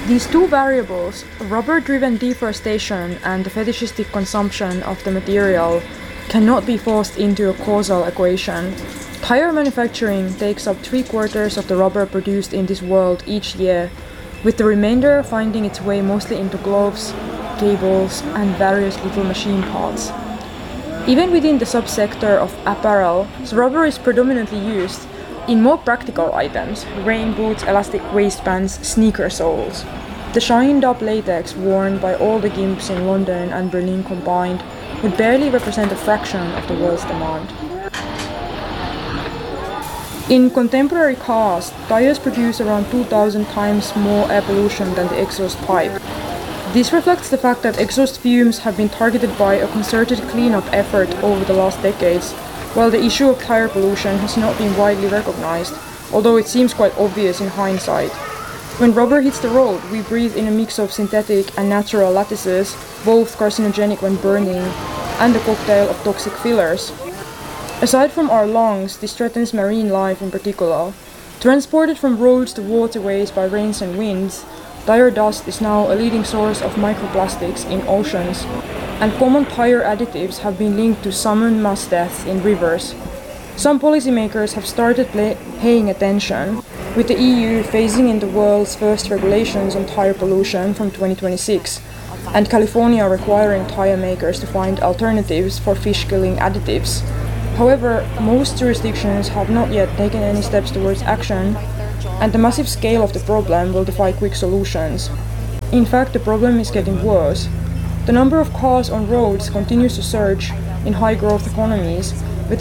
These two variables, rubber-driven deforestation and the fetishistic consumption of the material, cannot be forced into a causal equation. Tire manufacturing takes up 3/4 of the rubber produced in this world each year, with the remainder finding its way mostly into gloves, cables, and various little machine parts. Even within the subsector of apparel, rubber is predominantly used in more practical items: rain boots, elastic waistbands, sneaker soles. The shined-up latex worn by all the gimps in London and Berlin combined would barely represent a fraction of the world's demand. In contemporary cars, tires produce around 2,000 times more air pollution than the exhaust pipe. This reflects the fact that exhaust fumes have been targeted by a concerted cleanup effort over the last decades, while the issue of tire pollution has not been widely recognized, although it seems quite obvious in hindsight. When rubber hits the road, we breathe in a mix of synthetic and natural lattices, both carcinogenic when burning, and a cocktail of toxic fillers. Aside from our lungs, this threatens marine life in particular. Transported from roads to waterways by rains and winds, tire dust is now a leading source of microplastics in oceans, and common tire additives have been linked to salmon mass deaths in rivers. Some policymakers have started paying attention, with the EU phasing in the world's first regulations on tire pollution from 2026, and California requiring tire makers to find alternatives for fish-killing additives. However, most jurisdictions have not yet taken any steps towards action, and the massive scale of the problem will defy quick solutions. In fact, the problem is getting worse. The number of cars on roads continues to surge in high-growth economies, with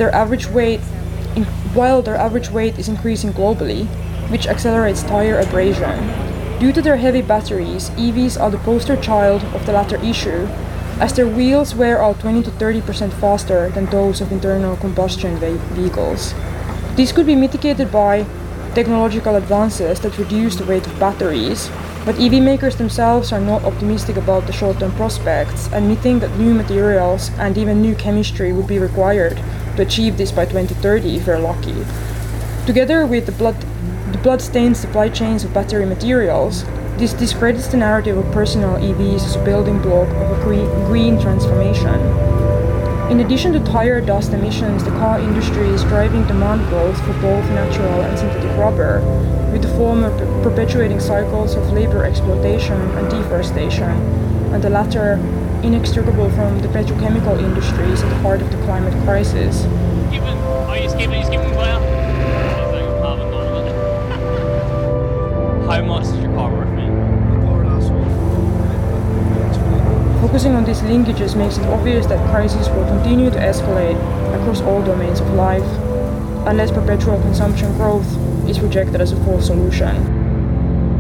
while their average weight is increasing globally, which accelerates tire abrasion. Due to their heavy batteries, EVs are the poster child of the latter issue, as their wheels wear out 20 to 30% faster than those of internal combustion vehicles. This could be mitigated by technological advances that reduce the weight of batteries, but EV makers themselves are not optimistic about the short-term prospects, admitting that new materials and even new chemistry would be required to achieve this by 2030 if we're lucky. Together with the blood-stained supply chains of battery materials, this discredits the narrative of personal EVs as a building block of a green transformation. In addition to tire dust emissions, the car industry is driving demand growth for both natural and synthetic rubber, with the former perpetuating cycles of labor exploitation and deforestation, and the latter inextricable from the petrochemical industries at the heart of the climate crisis. How much is your car worth, mate? Focusing on these linkages makes it obvious that crises will continue to escalate across all domains of life, unless perpetual consumption growth is rejected as a full solution.